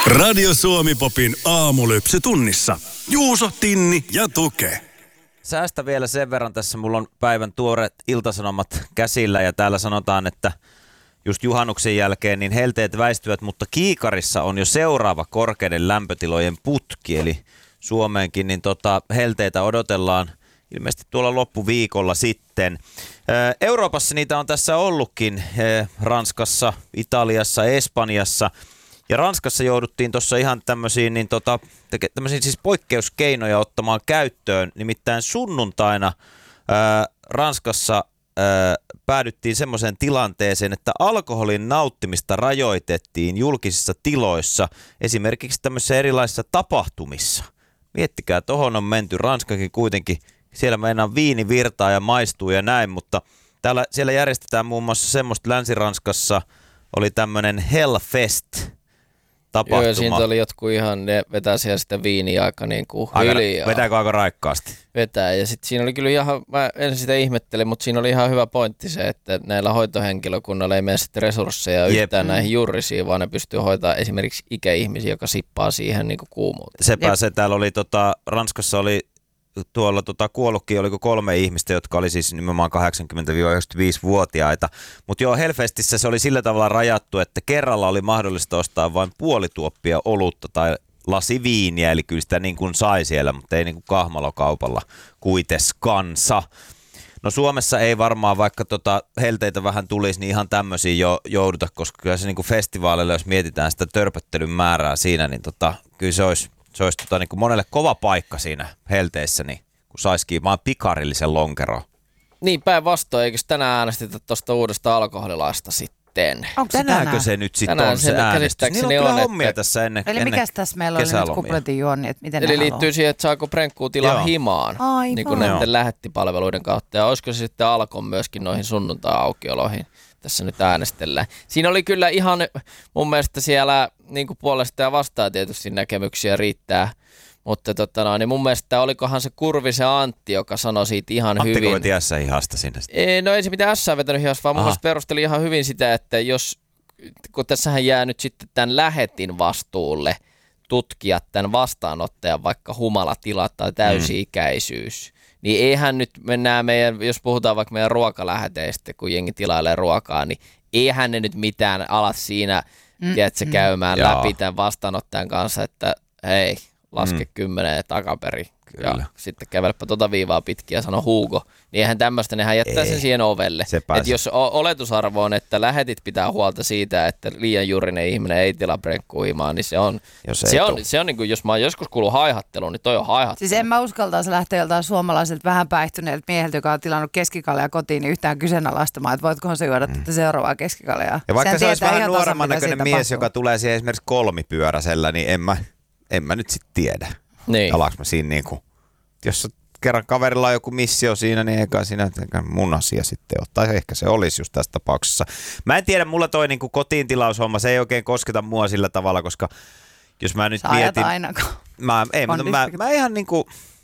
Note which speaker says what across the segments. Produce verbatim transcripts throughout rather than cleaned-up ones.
Speaker 1: Radio Suomi Popin aamulypsy tunnissa. Juuso, Tinni ja Tuke.
Speaker 2: Säästä vielä sen verran, tässä mulla on päivän tuoreet Ilta-Sanomat käsillä ja täällä sanotaan, että just juhannuksen jälkeen niin helteet väistyvät, mutta Kiikarissa on jo seuraava korkeiden lämpötilojen putki, eli Suomeenkin niin tota, helteitä odotellaan ilmeisesti tuolla loppuviikolla sitten. Euroopassa niitä on tässä ollutkin, Ranskassa, Italiassa, Espanjassa. Ja Ranskassa jouduttiin tuossa ihan tämmöisiin, niin tota, tämmöisiin siis poikkeuskeinoja ottamaan käyttöön. Nimittäin sunnuntaina ää, Ranskassa ää, päädyttiin semmoiseen tilanteeseen, että alkoholin nauttimista rajoitettiin julkisissa tiloissa, esimerkiksi tämmöisissä erilaisissa tapahtumissa. Miettikää, tohon on menty. Ranskakin kuitenkin, siellä meinaan viini virtaa ja maistuu ja näin, mutta täällä, siellä järjestetään muun muassa semmoista, Länsi-Ranskassa oli tämmöinen Hellfest tapahtuma.
Speaker 3: Joo, ja siitä oli jotkut ihan, ne vetää siellä sitä viiniä aika niin kuin hiljaa.
Speaker 2: Vetääkö aika raikkaasti?
Speaker 3: Vetää, ja sitten siinä oli kyllä ihan, mä ensin sitä ihmettelin, mutta siinä oli ihan hyvä pointti se, että näillä hoitohenkilökunnalla ei mene sitten resursseja Jep. yhtään näihin juurisiin, vaan ne pystyy hoitamaan esimerkiksi ikäihmisiä, joka sippaa siihen niin kuin kuumuuteen.
Speaker 2: Sepä se, täällä oli, tota, Ranskassa oli tuolla tota, kuollutkin, oliko kolme ihmistä, jotka oli siis nimenomaan kahdeksankymmentä-yhdeksänkymmentäviisi-vuotiaita. Mutta joo, Hellfestissä se oli sillä tavalla rajattu, että kerralla oli mahdollista ostaa vain puoli tuoppia olutta tai lasi viiniä, eli kyllä sitä niin kuin sai siellä, mutta ei niin kuin kahmalokaupalla kuiteskansa. No Suomessa ei varmaan, vaikka tota helteitä vähän tulisi, niin ihan tämmöisiä jo jouduta, koska kyllä se niin kuin festivaaleilla, jos mietitään sitä törpöttelyn määrää siinä, niin tota, kyllä se olisi Se olisi tota, niin kuin monelle kova paikka siinä helteissä, niin kun saisikin vaan pikarillisen lonkeroon.
Speaker 3: Niin, päinvastoin, eikö tänään äänestetä tuosta uudesta alkoholilaista sitten?
Speaker 4: Onko se
Speaker 2: Tänäänkö
Speaker 4: tänään?
Speaker 2: se nyt sitten
Speaker 3: Tänään
Speaker 2: on se äänestys? Niillä on kyllä
Speaker 3: on,
Speaker 2: hommia
Speaker 3: että...
Speaker 2: tässä ennen
Speaker 4: Eli
Speaker 2: ennen
Speaker 4: mikäs tässä meillä oli nyt kupletin juoni, että miten
Speaker 3: Eli
Speaker 4: ne
Speaker 3: liittyy
Speaker 4: haluaa?
Speaker 3: siihen, että saako prenkkuu tilaa
Speaker 2: Joo.
Speaker 3: himaan,
Speaker 4: Aivan.
Speaker 3: niin kuin näiden lähettipalveluiden kautta. Ja olisiko se sitten Alkon myöskin noihin sunnuntai-aukioloihin? Tässä nyt äänestellään. Siinä oli kyllä ihan mun mielestä siellä niin kuin puolesta ja vastaan tietysti näkemyksiä riittää. Mutta tota no, niin mun mielestä olikohan se Kurvisen Antti, joka sanoi siitä ihan
Speaker 2: Antti,
Speaker 3: hyvin.
Speaker 2: Antti, kun veti hihasta sinne?
Speaker 3: Ei, no ei se mitään ässää vetänyt hihasta, vaan mun mielestä perusteli ihan hyvin sitä, että jos, kun tässähän jää nyt sitten tämän lähetin vastuulle tutkia tämän vastaanottajan vaikka humalatila tai täysi-ikäisyys, mm. niin eihän nyt mennään meidän, jos puhutaan vaikka meidän ruokaläheteistä, kun jengi tilailee ruokaa, niin eihän ne nyt mitään alat siinä, mm. tiedätkö, käymään mm. läpi tämän vastaanottajan kanssa, että hei, laske mm. kymmenen takaperi Kyllä. ja sitten kävelepä tuota viivaa pitkin ja sano Hugo, niin eihän tämmöistä, nehän jättää Ei. sen siihen ovelle. Että jos oletusarvo on, että lähetit pitää huolta siitä, että liian juurinen ihminen ei tila prenkkuimaan, niin se on, se on, se on niin kuin, jos mä oon joskus kuullut haihatteluun, niin toi on haihattelu.
Speaker 4: Siis en mä uskaltaisi lähteä joltain suomalaiselta vähän päihtyneeltä mieheltä, joka on tilannut keskikaljaa kotiin, niin yhtään kyseenalaistamaan, että voitkohan se juoda tätä seuraavaa keskikaljaa.
Speaker 2: Ja vaikka
Speaker 4: Sen
Speaker 2: se olisi vähän nuoremman
Speaker 4: tasan,
Speaker 2: näköinen mies, tapahtuu. Joka tulee siihen esimerkiksi kolmipyöräisellä, niin en mä, en mä nyt sitten tiedä.
Speaker 3: Niin.
Speaker 2: Alaanko mä siinä niinku, jos kerran kaverilla on joku missio siinä, niin eikä siinä mun asia sitten ole. Tai ehkä se olisi just tässä tapauksessa. Mä en tiedä, mulla toi niinku kotiin tilaushomma, se ei oikein kosketa mua sillä tavalla, koska jos mä nyt
Speaker 4: Sä
Speaker 2: mietin...
Speaker 4: ainakaan.
Speaker 2: Mä, ei, mä, mä, mä ihan niinku...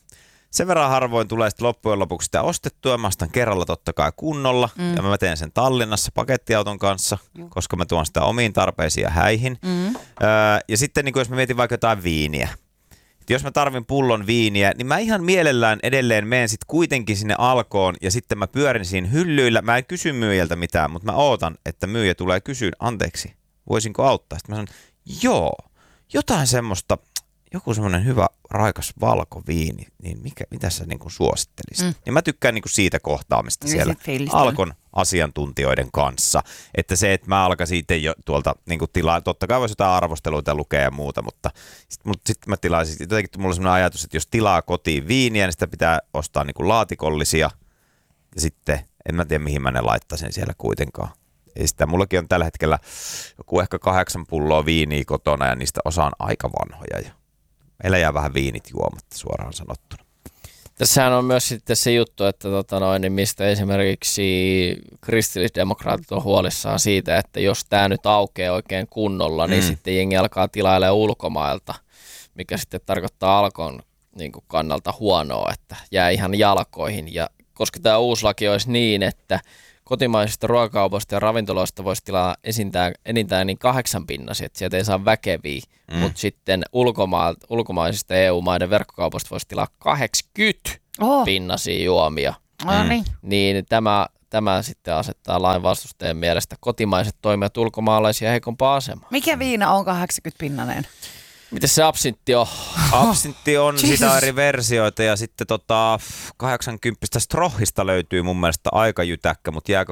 Speaker 2: Sen verran harvoin tulee sitten loppujen lopuksi sitä ostettua. Mä ostan kerralla totta kai kunnolla. Mm. Ja mä teen sen Tallinnassa pakettiauton kanssa, mm. koska mä tuon sitä omiin tarpeisiin ja häihin. Mm. Öö, ja sitten niin jos mä mietin vaikka jotain viiniä. Jos mä tarvin pullon viiniä, niin mä ihan mielellään edelleen menen sitten kuitenkin sinne Alkoon ja sitten mä pyörin siinä hyllyillä. Mä en kysy myyjältä mitään, mutta mä ootan, että myyjä tulee kysyä, anteeksi, voisinko auttaa? Sitten mä sanon, joo, jotain semmoista, joku semmoinen hyvä raikas valkoviini, niin mikä, mitä sä niin kuin suosittelisit? Mm. Ja mä tykkään niin kuin siitä kohtaamista ja siellä Alkon asiantuntijoiden kanssa, että se, että mä alkaisin itse jo tuolta niin kuin tilaa, totta kai voisi jotain arvosteluita lukea ja muuta, mutta sitten sit mä tilaisin, jotenkin mulla on semmoinen ajatus, että jos tilaa kotiin viiniä, niin sitä pitää ostaa niin kuin laatikollisia ja sitten en mä tiedä mihin mä ne laittaisin siellä kuitenkaan. Ei sitä, mullakin on tällä hetkellä joku ehkä kahdeksan pulloa viiniä kotona ja niistä osa on aika vanhoja ja meillä jää vähän viinit juomatta suoraan sanottuna.
Speaker 3: Tässähän on myös sitten se juttu, että tota noin, niin mistä esimerkiksi kristillisdemokraatit on huolissaan siitä, että jos tämä nyt aukeaa oikein kunnolla, niin mm. sitten jengi alkaa tilailemaan ulkomailta, mikä sitten tarkoittaa Alkon niin kuin kannalta huonoa, että jää ihan jalkoihin. Ja koska tämä uusi laki olisi niin, että kotimaisista ruokakaupoista ja ravintoloista voisi tilaa esintää, enintään niin kahdeksan pinnasi, että sieltä ei saa väkeviä, mm. mutta sitten ulkomaa, ulkomaisista E U-maiden verkkokaupoista voisi tilaa kahdeksankymmentä oh. pinnasia juomia.
Speaker 4: No niin.
Speaker 3: Niin tämä, tämä sitten asettaa lain vastustajien mielestä kotimaiset toimijat ulkomaalaisia heikompaa asemaa.
Speaker 4: Mikä viina on kahdeksankymmentä pinnanen?
Speaker 3: Miten se absintti on?
Speaker 2: Absintti on
Speaker 4: Jesus.
Speaker 2: sitä eri versioita ja sitten tota kahdeksankymmentä strohista löytyy mun mielestä aika jytäkkä, mutta jääkö